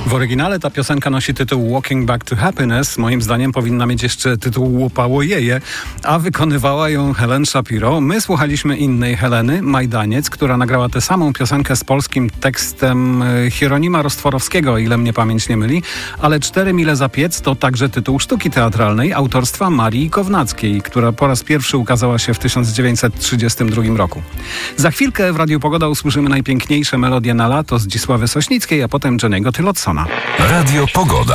W oryginale ta piosenka nosi tytuł Walking Back to Happiness. Moim zdaniem powinna mieć jeszcze tytuł Łupało jeje, a wykonywała ją Helen Shapiro. My słuchaliśmy innej Heleny, Majdaniec, która nagrała tę samą piosenkę z polskim tekstem Hieronima Rostworowskiego, o ile mnie pamięć nie myli, ale 4 mile za piec to także tytuł sztuki teatralnej autorstwa Marii Kownackiej, która po raz pierwszy ukazała się w 1932 roku. Za chwilkę w Radiu Pogoda usłyszymy najpiękniejsze melodie na lato Zdzisławy Sośnickiej, a potem Johnny'ego Tylotsona. Radio Pogoda.